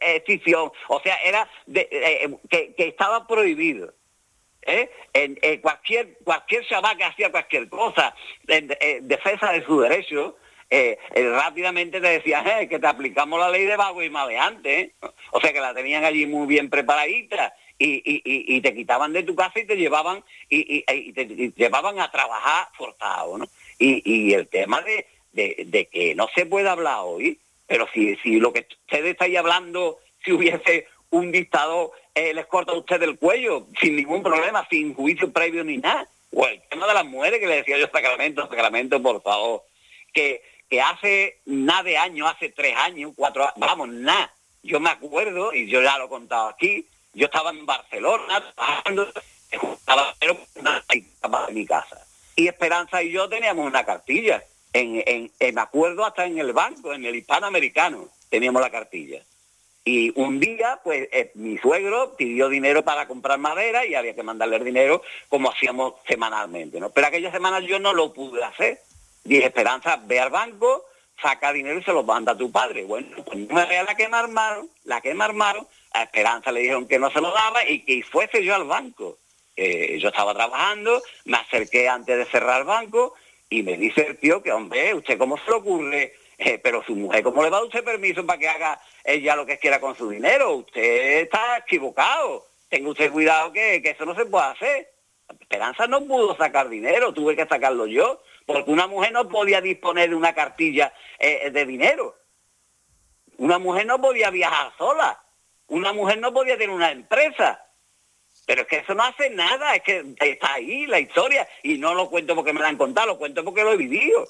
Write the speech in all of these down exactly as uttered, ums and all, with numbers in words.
extinción, o sea, era de, eh, que, que estaba prohibido. ¿Eh? En, en cualquier cualquier chaval que hacía cualquier cosa en, en defensa de su derecho, eh, eh, rápidamente te decían eh, que te aplicamos la ley de vago y maleante, ¿eh? O sea que la tenían allí muy bien preparadita y, y, y, y te quitaban de tu casa y te llevaban y, y, y te, y te llevaban a trabajar forzado, ¿no? Y, y el tema de, de, de que no se puede hablar hoy, pero si, si lo que ustedes estáis hablando, si hubiese un dictador, eh, les corta a usted el cuello sin ningún problema, sin juicio previo ni nada. O el tema de las mujeres, que le decía yo, Sacramento, Sacramento, por favor, que, que hace nada de años, hace tres años, cuatro años, vamos, nada. Yo me acuerdo, y yo ya lo he contado aquí, yo estaba en Barcelona, trabajando, estaba en mi casa. Y Esperanza y yo teníamos una cartilla, en, en, en me acuerdo hasta en el banco, en el hispanoamericano, teníamos la cartilla. Y un día, pues, eh, mi suegro pidió dinero para comprar madera y había que mandarle el dinero como hacíamos semanalmente, ¿no? Pero aquella semana yo no lo pude hacer. Dije, Esperanza, ve al banco, saca dinero y se lo manda a tu padre. Bueno, pues no me vea la que me armaron, la que me armaron, a Esperanza le dijeron que no se lo daba y que fuese yo al banco. Eh, yo estaba trabajando, me acerqué antes de cerrar el banco y me dice el tío que, hombre, ¿usted cómo se le ocurre? Eh, pero su mujer, ¿cómo le va a usted permiso para que haga ella lo que quiera con su dinero? Usted está equivocado. Tenga usted cuidado que, que eso no se puede hacer. Esperanza no pudo sacar dinero, tuve que sacarlo yo, porque una mujer no podía disponer de una cartilla eh, de dinero. Una mujer no podía viajar sola. Una mujer no podía tener una empresa. Pero es que eso no hace nada, es que está ahí la historia. Y no lo cuento porque me la han contado, lo cuento porque lo he vivido.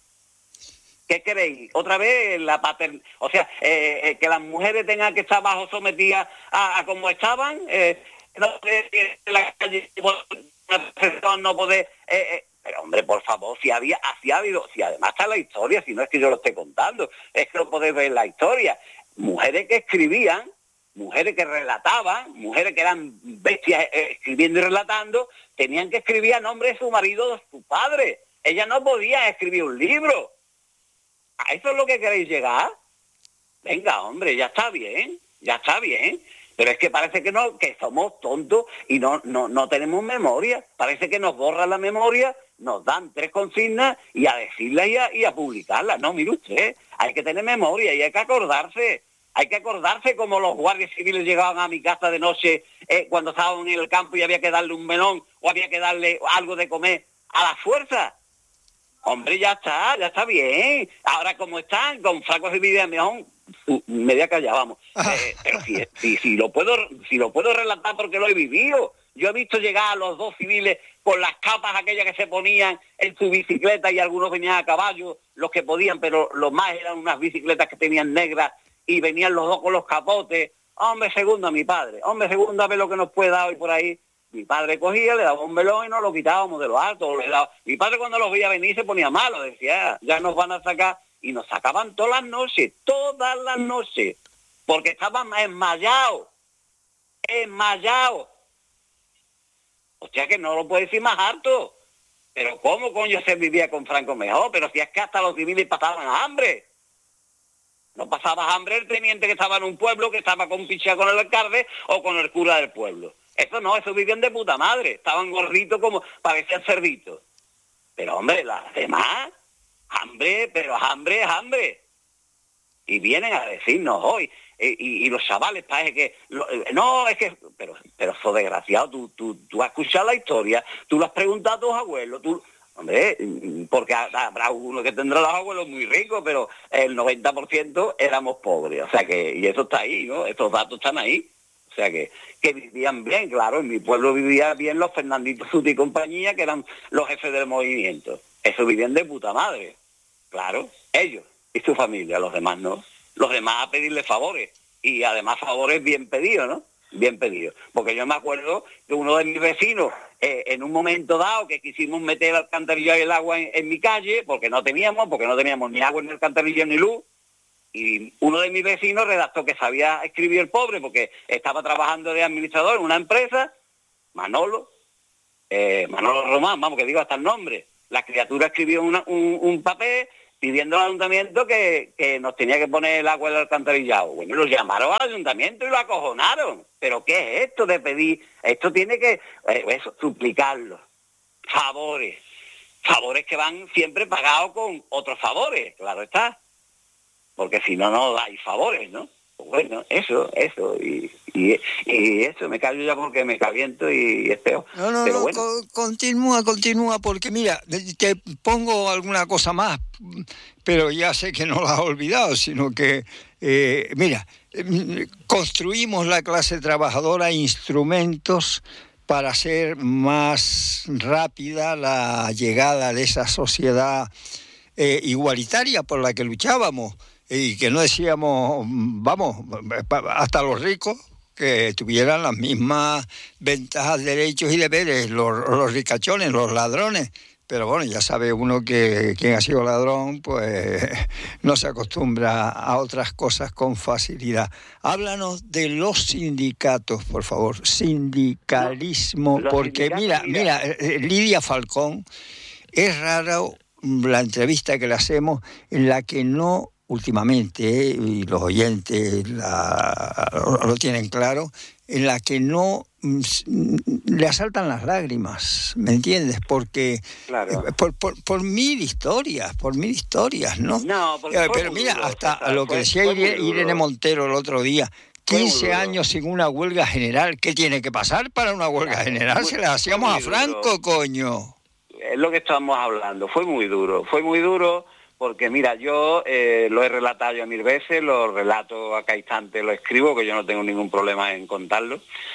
¿Qué queréis? Otra vez la paternidad, o sea, eh, eh, que las mujeres tengan que estar bajo sometidas a, a como estaban, eh, no eh, en la calle no poder, eh, eh, pero hombre, por favor, si había, así ha habido, si además está la historia, si no es que yo lo esté contando, es que lo podéis ver en la historia, mujeres que escribían, mujeres que relataban, mujeres que eran bestias eh, escribiendo y relatando, tenían que escribir a nombre de su marido o de su padre, ella no podía escribir un libro. ¿A eso es lo que queréis llegar? Venga, hombre, ya está bien, ya está bien. Pero es que parece que no, que somos tontos y no, no, no tenemos memoria. Parece que nos borran la memoria, nos dan tres consignas y a decirlas y a, y a publicarlas. No, mire usted, hay que tener memoria y hay que acordarse. Hay que acordarse como los guardias civiles llegaban a mi casa de noche eh, cuando estaban en el campo y había que darle un melón o había que darle algo de comer a la fuerza. Hombre, ya está, ya está bien. Ahora, como están, con flacos y vidas, mejor media callada, vamos. Eh, pero si, si, si, lo puedo, si lo puedo relatar porque lo he vivido. Yo he visto llegar a los dos civiles con las capas aquellas que se ponían en su bicicleta y algunos venían a caballo, los que podían, pero los más eran unas bicicletas que tenían negras y venían los dos con los capotes. Hombre, segundo a mi padre. Hombre, segundo a ver lo que nos puede dar hoy por ahí. Mi padre cogía, le daba un melón y nos lo quitábamos de lo alto. Le daba... Mi padre cuando los veía venir se ponía malo, decía, ya nos van a sacar. Y nos sacaban todas las noches, todas las noches, porque estaban enmayados, enmayados. O sea que no lo puedo decir más harto. Pero ¿cómo coño se vivía con Franco mejor? Pero si es que hasta los civiles pasaban hambre. No pasaba hambre el teniente que estaba en un pueblo, que estaba con pichea con el alcalde o con el cura del pueblo. Eso no, eso vivían de puta madre. Estaban gorditos como parecían cerditos. Pero, hombre, las demás, hambre, pero hambre es hambre. Y vienen a decirnos hoy, eh, y, y los chavales, parece que... Lo, eh, no, es que... Pero, pero eso desgraciado, tú, tú, tú has escuchado la historia, tú lo has preguntado a tus abuelos, tú... Hombre, porque habrá uno que tendrá los abuelos muy ricos, pero el noventa por ciento éramos pobres. O sea que, y eso está ahí, ¿no? Estos datos están ahí. O sea que, que vivían bien, claro, en mi pueblo vivían bien los Fernandito Suti y compañía, que eran los jefes del movimiento. Eso vivían de puta madre. Claro, ellos y su familia, los demás no. Los demás a pedirle favores. Y además favores bien pedidos, ¿no? Bien pedidos. Porque yo me acuerdo que uno de mis vecinos, eh, en un momento dado que quisimos meter el alcantarillado y el agua en, en mi calle, porque no teníamos, porque no teníamos ni agua en el alcantarillado ni luz, y uno de mis vecinos redactó que sabía escribir el pobre porque estaba trabajando de administrador en una empresa, Manolo, eh, Manolo Román, vamos, que digo hasta el nombre. La criatura escribió una, un, un papel pidiendo al ayuntamiento que, que nos tenía que poner el agua en el alcantarillado. Bueno, lo llamaron al ayuntamiento y lo acojonaron. ¿Pero qué es esto de pedir? Esto tiene que, eh, eso, suplicarlo. Favores. Favores que van siempre pagados con otros favores, claro está. Porque si no, no hay favores, ¿no? Pues bueno, eso, eso. Y, y, y eso, me callo ya porque me caliento y es peor. No, no, Pero no, bueno. co- continúa, continúa, porque mira, te pongo alguna cosa más, pero ya sé que no la has olvidado, sino que, eh, mira, construimos la clase trabajadora instrumentos para hacer más rápida la llegada de esa sociedad eh, igualitaria por la que luchábamos y que no decíamos, vamos, hasta los ricos, que tuvieran las mismas ventajas, derechos y deberes, los, los ricachones, los ladrones. Pero bueno, ya sabe uno que quien ha sido ladrón, pues no se acostumbra a otras cosas con facilidad. Háblanos de los sindicatos, por favor. Sindicalismo, Los porque mira, mira, mira, Lidia Falcón, es raro la entrevista que le hacemos en la que no, últimamente, eh, y los oyentes la, lo, lo tienen claro, en la que no le asaltan las lágrimas, ¿me entiendes? Porque claro. eh, por, por, por mil historias, por mil historias, ¿no? No, porque Eh, fue pero muy mira, duro, hasta César, lo que fue, decía fue Irene, Irene Montero el otro día, quince años sin una huelga general. ¿Qué tiene que pasar para una huelga claro, general? muy, Se la hacíamos a Franco, duro. Coño. Es lo que estábamos hablando, fue muy duro, fue muy duro porque mira, yo eh, lo he relatado ya mil veces, lo relato a cada instante, lo escribo, que yo no tengo ningún problema en contarlo.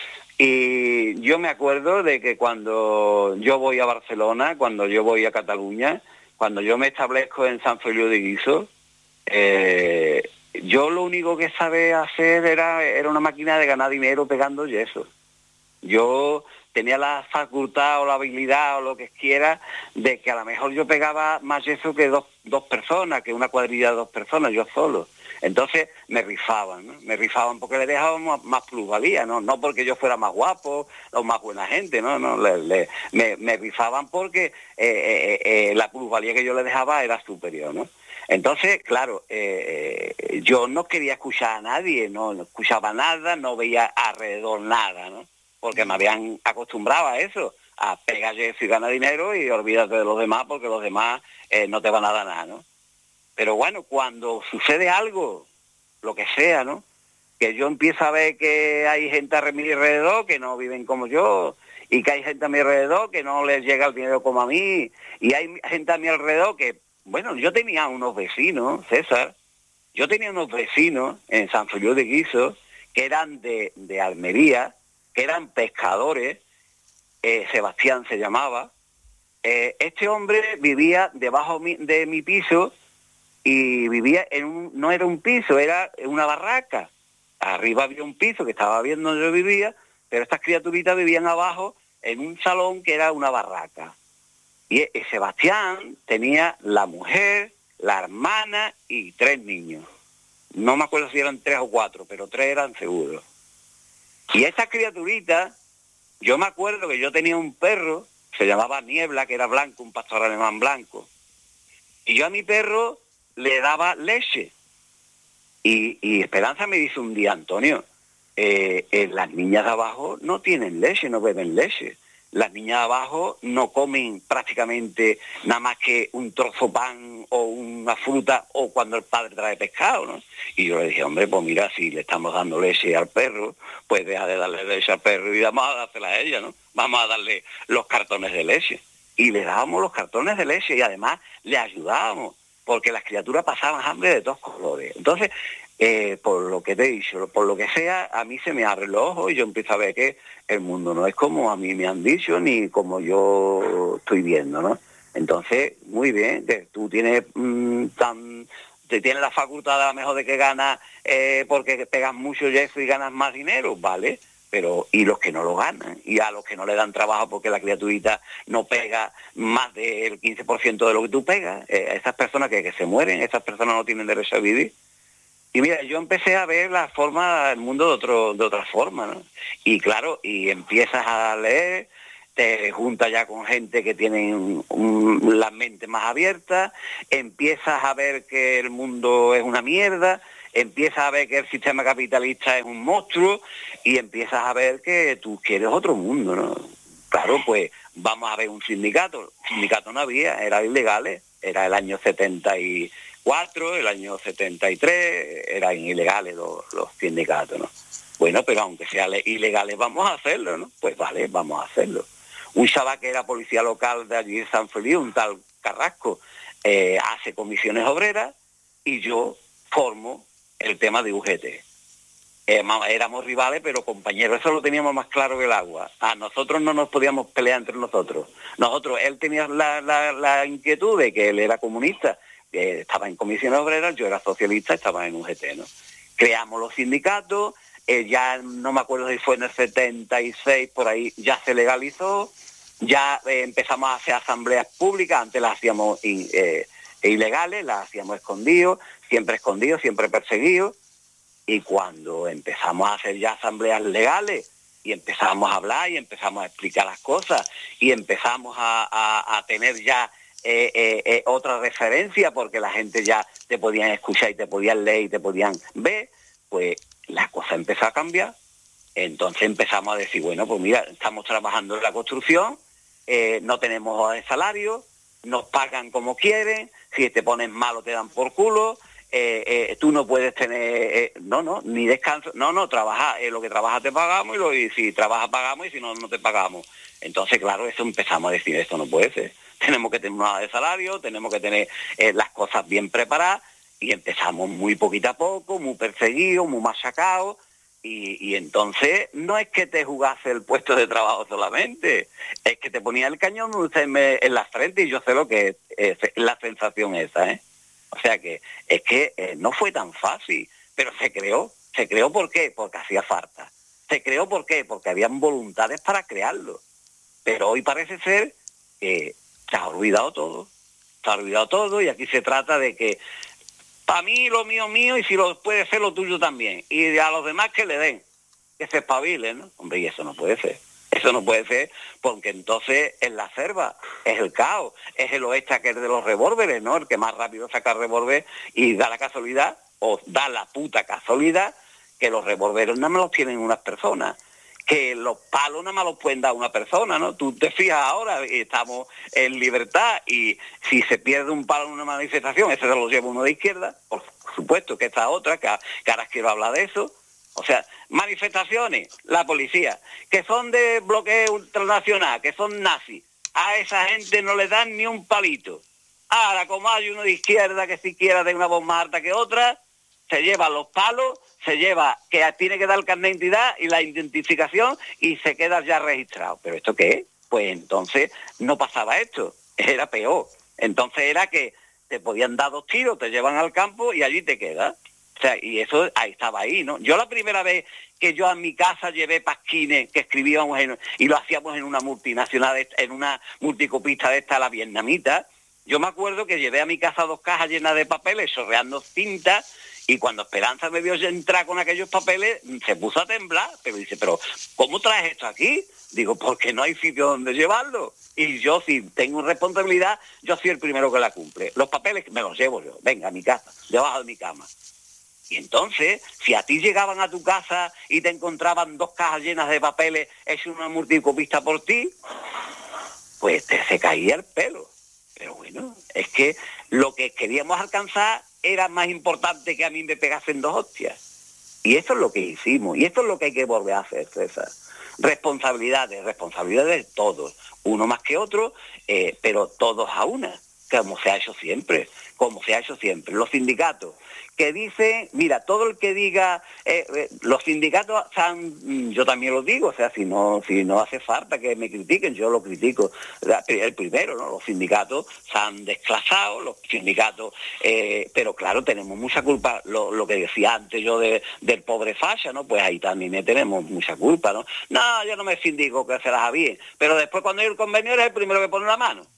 Y yo me acuerdo de que cuando yo voy a Barcelona, cuando yo voy a Cataluña, cuando yo me establezco en San Feliu de Guíxols, eh, yo lo único que sabía hacer era, era una máquina de ganar dinero pegando yeso. Yo tenía la facultad o la habilidad o lo que quiera de que a lo mejor yo pegaba más yeso que dos, dos personas, que una cuadrilla de dos personas, yo solo. Entonces me rifaban, ¿no? Me rifaban porque le dejaban más, más plusvalía, ¿no? No porque yo fuera más guapo o más buena gente, no, no, le, le, me, me rifaban porque eh, eh, eh, la plusvalía que yo le dejaba era superior, ¿no? Entonces, claro, eh, yo no quería escuchar a nadie, no, no escuchaba nada, no veía alrededor nada, ¿no? Porque me habían acostumbrado a eso, a pegar yeso y ganar dinero y olvídate de los demás porque los demás eh, no te van a dar nada, ¿no? Pero bueno, cuando sucede algo, lo que sea, ¿no? Que yo empiezo a ver que hay gente a mi alrededor que no viven como yo, y que hay gente a mi alrededor que no les llega el dinero como a mí, y hay gente a mi alrededor que, bueno, yo tenía unos vecinos, César, yo tenía unos vecinos en San Feliu de Guíxols que eran de, de Almería, que eran pescadores, eh, Sebastián se llamaba. Eh, este hombre vivía debajo de mi piso y vivía en un, no era un piso, era una barraca. Arriba había un piso que estaba viendo donde yo vivía, pero estas criaturitas vivían abajo en un salón que era una barraca. Y eh, Sebastián tenía la mujer, la hermana y tres niños. No me acuerdo si eran tres o cuatro, pero tres eran seguros. Y estas criaturitas, yo me acuerdo que yo tenía un perro, se llamaba Niebla, que era blanco, un pastor alemán blanco. Y yo a mi perro le daba leche. Y, y Esperanza me dice un día, Antonio, eh, eh, las niñas de abajo no tienen leche, no beben leche. Las niñas de abajo no comen prácticamente nada más que un trozo pan o una fruta o cuando el padre trae pescado, ¿no? Y yo le dije, hombre, pues mira, si le estamos dando leche al perro, pues deja de darle leche al perro y vamos a dársela a ella, ¿no? Vamos a darle los cartones de leche. Y le dábamos los cartones de leche y además le ayudábamos, porque las criaturas pasaban hambre de todos colores. Entonces, eh, por lo que te he dicho, por lo que sea, a mí se me abre los ojos y yo empiezo a ver que el mundo no es como a mí me han dicho ni como yo estoy viendo, ¿no? Entonces, muy bien, que tú tienes mmm, tan... te tienes la facultad a lo mejor de que ganas eh, porque pegas mucho yeso y ganas más dinero, ¿vale? Pero y los que no lo ganan, y a los que no le dan trabajo porque la criaturita no pega más del quince por ciento de lo que tú pegas, eh, esas personas que, que se mueren, esas personas no tienen derecho a vivir. Y mira, yo empecé a ver la forma, el mundo de otro de otra forma, ¿no? Y claro, y empiezas a leer, te juntas ya con gente que tienen un, la mente más abierta, empiezas a ver que el mundo es una mierda, empiezas a ver que el sistema capitalista es un monstruo y empiezas a ver que tú quieres otro mundo, ¿no? Claro, pues vamos a ver un sindicato. Sindicato no había, eran ilegales, era el año setenta y cuatro, el año setenta y tres, eran ilegales los, los sindicatos, ¿no? Bueno, pero aunque sean ilegales, vamos a hacerlo, ¿no? Pues vale, vamos a hacerlo. Un chaval que era policía local de allí de San Feliu, un tal Carrasco, eh, hace comisiones obreras y yo formo el tema de U G T. Eh, éramos rivales, pero compañeros, eso lo teníamos más claro que el agua. A nosotros no nos podíamos pelear entre nosotros. Nosotros, él tenía la, la, la inquietud de que él era comunista, eh, estaba en comisiones obreras, yo era socialista, estaba en U G T, ¿no? Creamos los sindicatos, eh, ya no me acuerdo si fue en el setenta y seis, por ahí ya se legalizó, ya eh, empezamos a hacer asambleas públicas, antes las hacíamos in, eh, ilegales, las hacíamos escondidos, siempre escondidos, siempre perseguidos. Y cuando empezamos a hacer ya asambleas legales y empezamos a hablar y empezamos a explicar las cosas y empezamos a, a, a tener ya eh, eh, eh, otra referencia porque la gente ya te podían escuchar y te podían leer y te podían ver, pues la cosa empezó a cambiar. Entonces empezamos a decir, bueno, pues mira, estamos trabajando en la construcción, eh, no tenemos horas de salario, nos pagan como quieren, si te pones malo te dan por culo. Eh, eh, tú no puedes tener, eh, no, no, ni descanso, no, no, trabaja, eh, lo que trabajas te pagamos y, lo, y si trabajas pagamos y si no, no te pagamos. Entonces, claro, eso empezamos a decir, esto no puede ser, tenemos que tener una de salario, tenemos que tener eh, las cosas bien preparadas y empezamos muy poquito a poco, muy perseguidos, muy machacados y, y entonces no es que te jugase el puesto de trabajo solamente, es que te ponía el cañón en la frente y yo sé lo que es, es la sensación esa, ¿eh? O sea que es que eh, no fue tan fácil, pero se creó. ¿Se creó por qué? Porque hacía falta. ¿Se creó por qué? Porque habían voluntades para crearlo. Pero hoy parece ser que se ha olvidado todo. Se ha olvidado todo y aquí se trata de que para mí lo mío mío y si lo puede ser lo tuyo también. Y a los demás que le den, que se espabilen, ¿no? Hombre, y eso no puede ser. Eso no puede ser porque entonces es la selva, es el caos, es el oeste que es de los revólveres, ¿no? El que más rápido saca el revólver y da la casualidad, o da la puta casualidad, que los revólveres nada más los tienen unas personas, que los palos nada más los pueden dar una persona, ¿no? Tú te fijas ahora, estamos en libertad y si se pierde un palo en una manifestación, ese se lo lleva uno de izquierda, por supuesto que esta otra, que, que ahora quiero hablar de eso. O sea, manifestaciones, la policía, que son de bloqueo ultranacional, que son nazis, a esa gente no le dan ni un palito. Ahora, como hay uno de izquierda que siquiera de una voz más alta que otra, se lleva los palos, se lleva que tiene que dar el carnet de identidad y la identificación y se queda ya registrado. ¿Pero esto qué es? Pues entonces no pasaba esto, era peor. Entonces era que te podían dar dos tiros, te llevan al campo y allí te quedas. O sea, y eso ahí estaba ahí, ¿no? Yo la primera vez que yo a mi casa llevé pasquines que escribíamos en, y lo hacíamos en una multinacional, en una multicopista de esta, la vietnamita, yo me acuerdo que llevé a mi casa dos cajas llenas de papeles, chorreando cintas, y cuando Esperanza me vio entrar con aquellos papeles, se puso a temblar, pero dice, pero ¿cómo traes esto aquí? Digo, porque no hay sitio donde llevarlo. Y yo, si tengo responsabilidad, yo soy el primero que la cumple. Los papeles me los llevo yo, venga, a mi casa, debajo de mi cama. Y entonces, si a ti llegaban a tu casa y te encontraban dos cajas llenas de papeles, es una multicopista por ti, pues te se caía el pelo. Pero bueno, es que lo que queríamos alcanzar era más importante que a mí me pegasen dos hostias. Y esto es lo que hicimos, y esto es lo que hay que volver a hacer, César. Responsabilidades, responsabilidades de todos, uno más que otro, eh, pero todos a una, como se ha hecho siempre, como se ha hecho siempre. Los sindicatos que dicen, mira, todo el que diga, eh, eh, los sindicatos, han, yo también lo digo, o sea, si no si no hace falta que me critiquen, yo lo critico, el primero, ¿no? Los sindicatos se han desclasado, los sindicatos, eh, pero claro, tenemos mucha culpa, lo, lo que decía antes yo de, del pobre facha, ¿no? Pues ahí también tenemos mucha culpa, ¿no? No, yo no me sindico que se las bien, pero después cuando hay el convenio eres el primero que pone la mano.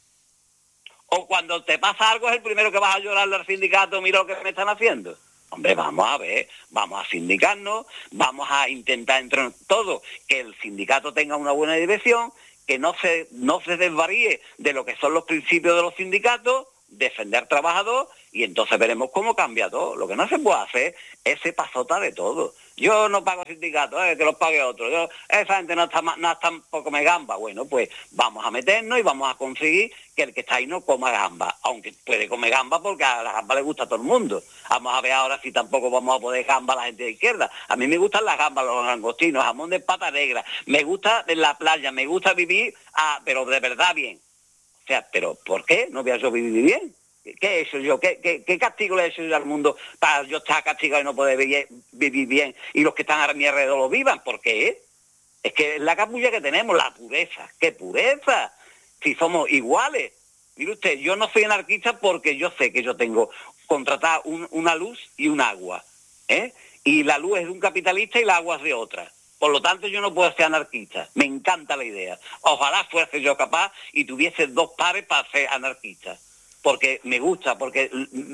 O cuando te pasa algo es el primero que vas a llorarle al sindicato, mira lo que me están haciendo. Hombre, vamos a ver, vamos a sindicarnos, vamos a intentar entre todos que el sindicato tenga una buena dirección, que no se, no se desvaríe de lo que son los principios de los sindicatos, defender trabajador, y entonces veremos cómo cambia todo. Lo que no se puede hacer es ese pasota de todo. Yo no pago sindicatos, eh, que los pague otro. Yo, esa gente no está, no está poco me gamba. Bueno, pues vamos a meternos y vamos a conseguir que el que está ahí no coma gamba, aunque puede comer gamba porque a la gamba le gusta a todo el mundo. Vamos a ver ahora si tampoco vamos a poder gamba a la gente de izquierda. A mí me gustan las gambas, los langostinos, jamón de pata negra, me gusta en la playa, me gusta vivir, ah, pero de verdad bien. O sea, pero ¿por qué no voy a yo vivir bien? ¿Qué he hecho yo? ¿Qué, qué, qué castigo le he hecho yo al mundo para yo estar castigado y no poder vivir, vivir bien y los que están a mi alrededor lo vivan? ¿Por qué? Es que es la capulla que tenemos, la pureza. ¿Qué pureza? Si somos iguales. Mire usted, yo no soy anarquista porque yo sé que yo tengo contratada un, una luz y un agua, ¿eh? Y la luz es de un capitalista y la agua es de otra. Por lo tanto, yo no puedo ser anarquista. Me encanta la idea. Ojalá fuese yo capaz y tuviese dos pares para ser anarquista. Porque me gusta, porque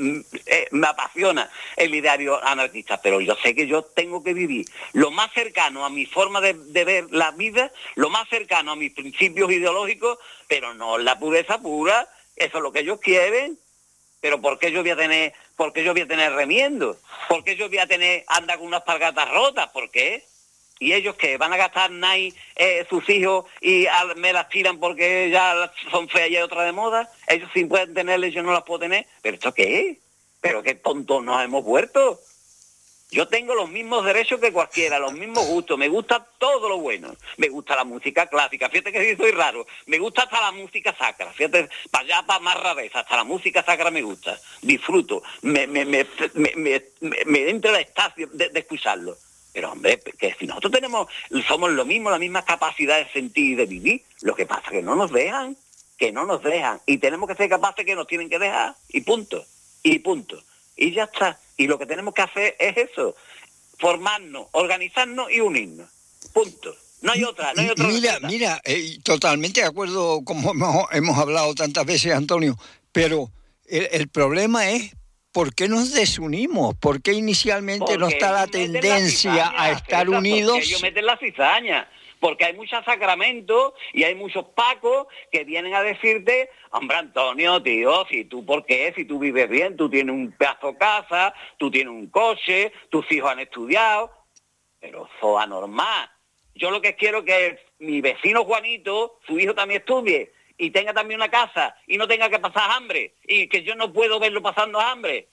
me apasiona el ideario anarquista, pero yo sé que yo tengo que vivir lo más cercano a mi forma de, de ver la vida, lo más cercano a mis principios ideológicos, pero no la pureza pura. Eso es lo que ellos quieren. Pero ¿por qué yo voy a tener, por qué yo voy a tener remiendo? ¿Por qué yo voy a tener, anda con unas palgatas rotas? ¿Por qué? ¿Y ellos qué? ¿Van a gastar nai eh, sus hijos y a, me las tiran porque ya son feas y hay otra de moda? Ellos sí pueden tenerlas, yo no las puedo tener. ¿Pero esto qué es? ¿Pero qué tontos nos hemos vuelto? Yo tengo los mismos derechos que cualquiera, los mismos gustos. Me gusta todo lo bueno. Me gusta la música clásica. Fíjate que sí soy raro. Me gusta hasta la música sacra. Fíjate, para allá, para más rareza, hasta la música sacra me gusta. Disfruto. Me, me, me, me, me, me, me entra la estancia de, de escucharlo. Pero hombre, que si nosotros tenemos, somos lo mismo, la misma capacidad de sentir y de vivir, lo que pasa es que no nos dejan, que no nos dejan, y tenemos que ser capaces que nos tienen que dejar, y punto, y punto, y ya está. Y lo que tenemos que hacer es eso, formarnos, organizarnos y unirnos, punto. No hay otra, no hay otra. Mira, receta. mira, eh, totalmente de acuerdo, como hemos, hemos hablado tantas veces, Antonio, pero el, el problema es ¿por qué nos desunimos? ¿Por qué inicialmente porque no está la tendencia la cizaña, a estar César, unidos? Porque ellos meten la cizaña, porque hay muchos sacramentos y hay muchos pacos que vienen a decirte, hombre Antonio, tío, si tú por qué, si tú vives bien, tú tienes un pedazo de casa, tú tienes un coche, tus hijos han estudiado, pero eso es anormal. Yo lo que quiero es que mi vecino Juanito, su hijo también estudie, y tenga también una casa, y no tenga que pasar hambre, y que yo no puedo verlo pasando hambre.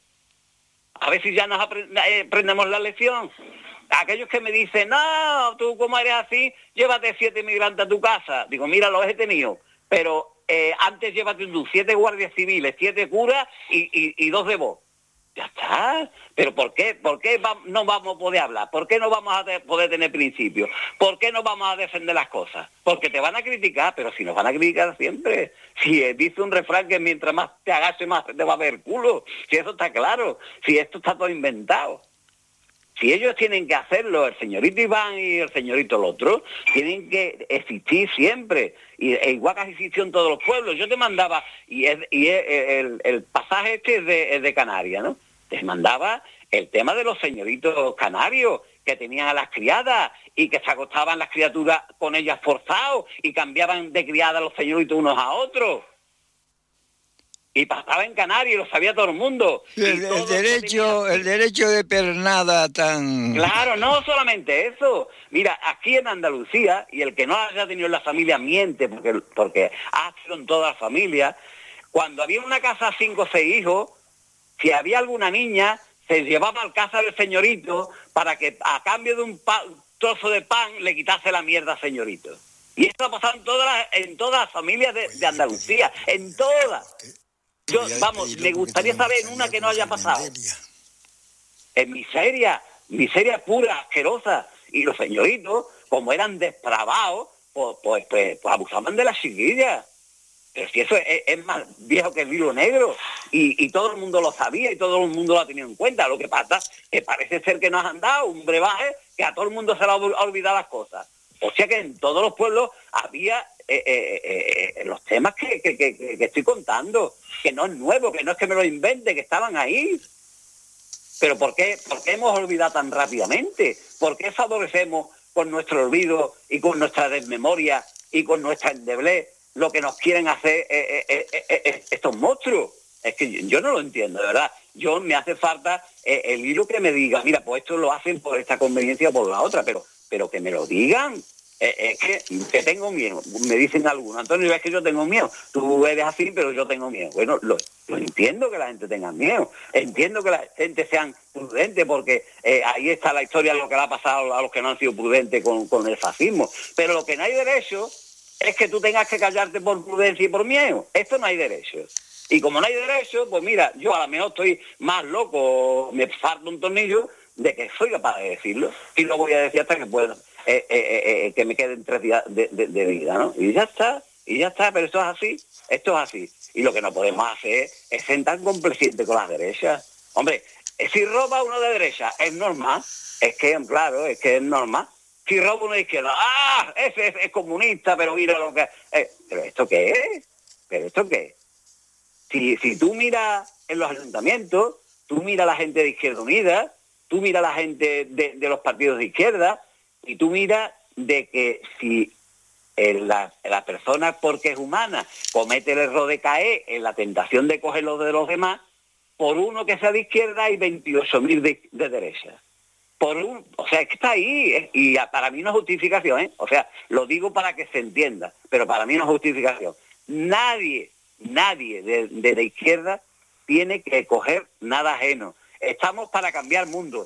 A ver si ya nos aprendemos la lección. Aquellos que me dicen, no, tú como eres así, llévate siete inmigrantes a tu casa. Digo, mira, los he tenido, pero eh, antes llévate tú siete guardias civiles, siete curas y, y, y dos de vos. Ya está. ¿Pero por qué? ¿Por qué va, no vamos a poder hablar? ¿Por qué no vamos a te, poder tener principios? ¿Por qué no vamos a defender las cosas? Porque te van a criticar, pero si nos van a criticar siempre. Si eh, dice un refrán que mientras más te agaches más te va a ver culo. Si eso está claro. Si esto está todo inventado. Si ellos tienen que hacerlo, el señorito Iván y el señorito el otro, tienen que existir siempre. Y e igual que existió en todos los pueblos. Yo te mandaba, y, es, y es, el, el pasaje este es de, es de Canarias, ¿no? Te mandaba el tema de los señoritos canarios, que tenían a las criadas y que se acostaban las criaturas con ellas forzados y cambiaban de criada los señoritos unos a otros. Y pasaba en Canarias y lo sabía todo el mundo. El, el derecho tenía... el derecho de pernada tan... Claro, no solamente eso. Mira, aquí en Andalucía, y el que no haya tenido en la familia miente, porque, porque ha sido en toda la familia, cuando había una casa cinco o seis hijos, si había alguna niña, se llevaba al casa del señorito para que a cambio de un, pa, un trozo de pan le quitase la mierda al señorito. Y esto ha pasado en todas las, en todas las familias de, de Andalucía, en todas. Yo, vamos, me gustaría saber en una que no haya pasado. En miseria, miseria pura, asquerosa. Y los señoritos, como eran depravados, pues, pues, pues, pues abusaban de las chiquillas. Pero si eso es, es más viejo que el hilo negro. Y, y todo el mundo lo sabía y todo el mundo lo ha tenido en cuenta. Lo que pasa es que parece ser que nos han dado un brebaje que a todo el mundo se le ha olvidado las cosas. O sea que en todos los pueblos había eh, eh, eh, los temas que, que, que, que estoy contando, que no es nuevo, que no es que me lo invente, que estaban ahí. Pero ¿por qué, por qué hemos olvidado tan rápidamente? ¿Por qué favorecemos con nuestro olvido y con nuestra desmemoria y con nuestra endeblez lo que nos quieren hacer eh, eh, eh, eh, estos monstruos. Es que yo, yo no lo entiendo, de verdad. Yo me hace falta eh, el hilo que me diga, mira, pues esto lo hacen por esta conveniencia o por la otra, pero, pero que me lo digan. Eh, es que, que tengo miedo, me dicen algunos, Antonio, es que yo tengo miedo, tú eres así, pero yo tengo miedo. Bueno, lo, lo entiendo que la gente tenga miedo, entiendo que la gente sean prudente, porque eh, ahí está la historia de lo que le ha pasado a los que no han sido prudentes con, con el fascismo, pero lo que no hay derecho es que tú tengas que callarte por prudencia y por miedo. Esto no hay derecho. Y como no hay derecho, pues mira, yo a lo mejor estoy más loco, me falta un tornillo, de que soy capaz de decirlo, y lo voy a decir hasta que pueda. Eh, eh, eh, que me queden tres días de, de, de vida, ¿no? Y ya está, y ya está, pero esto es así, esto es así. Y lo que no podemos hacer es sentar complaciente con las derechas. Hombre, si roba uno de derecha, es normal, es que, claro, es que es normal. Si roba uno de izquierda, ¡ah! Ese es, es comunista, pero mira lo que... Eh, ¿Pero esto qué es? ¿Pero esto qué es? Si, si tú miras en los ayuntamientos, tú miras a la gente de Izquierda Unida, tú miras a la gente de, de los partidos de izquierda, y tú miras de que si la, la persona, porque es humana, comete el error de caer en la tentación de coger lo de los demás, por uno que sea de izquierda hay veintiocho mil de, de derecha. Por un, o sea, es que está ahí, ¿eh? Y para mí no es justificación, ¿eh? O sea, lo digo para que se entienda, pero para mí no es justificación. Nadie, nadie de, de la izquierda tiene que coger nada ajeno. Estamos para cambiar el mundo.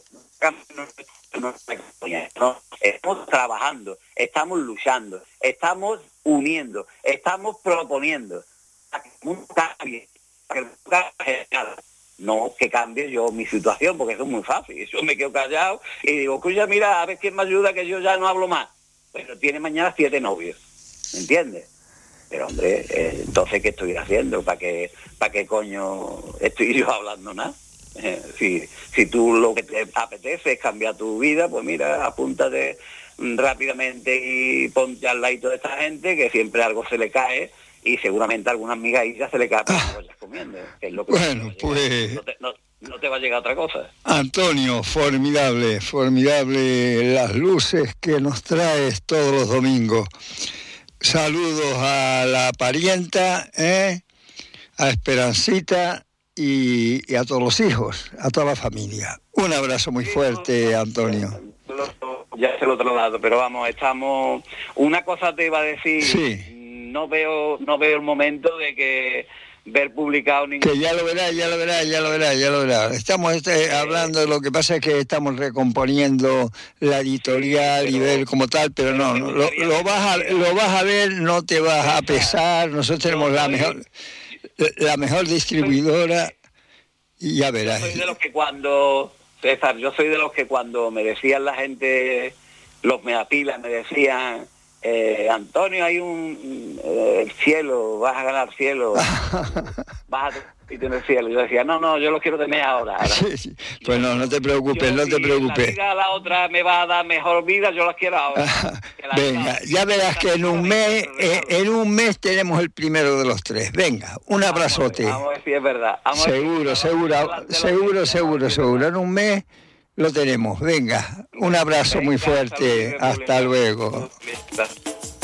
Estamos trabajando, estamos luchando, estamos uniendo, estamos proponiendo para que el mundo cambie, para que el mundo cambie. No que cambie yo mi situación, porque eso es muy fácil. Yo me quedo callado y digo, escucha, mira, a ver quién me ayuda, que yo ya no hablo más. Pero tiene mañana siete novios, ¿me entiendes? Pero hombre, eh, entonces, ¿qué estoy haciendo? ¿Para qué, para qué coño estoy yo hablando nada? Eh, si, si tú lo que te apetece es cambiar tu vida, pues mira, apúntate rápidamente y ponte al ladito de esta gente, que siempre algo se le cae y seguramente algunas migajas se le cae para que lo vayas comiendo. Que es lo que bueno, te pues... no te, no, no te va a llegar otra cosa. Antonio, formidable, formidable las luces que nos traes todos los domingos. Saludos a la parienta, ¿eh? A Esperancita y, y a todos los hijos, a toda la familia. Un abrazo muy fuerte, Antonio. Ya se lo traslado, pero vamos, estamos... Una cosa te iba a decir, sí. no veo no veo el momento de que ver publicado ningún... Que ya lo verás, ya lo verás, ya lo verás, ya lo verás. Estamos este, hablando, lo que pasa es que estamos recomponiendo la editorial, sí, pero, y ver como tal, pero, pero no, no lo, lo, vas a, lo vas a ver, no te vas a pesar, nosotros tenemos la mejor... la mejor distribuidora y ya verás. Yo soy de los que cuando, César, yo soy de los que cuando me decían la gente, los meapilas me decían, eh, Antonio, hay un eh, el cielo, vas a ganar cielo, vas a tener cielo. Yo decía, no, no, yo lo quiero tener ahora. ahora. Sí, sí. Pues no, no te preocupes, yo, no te preocupes. Si la vida, la otra me va a dar mejor vida, yo la quiero ahora. La Venga, ya verás que en un mes, eh, en un mes tenemos el primero de los tres. Venga, un abrazote. Vamos a ver si es verdad. Vamos seguro, ver si seguro, seguro, seguro, seguro, seguro. En un mes lo tenemos. Venga, un abrazo muy fuerte. Hasta luego.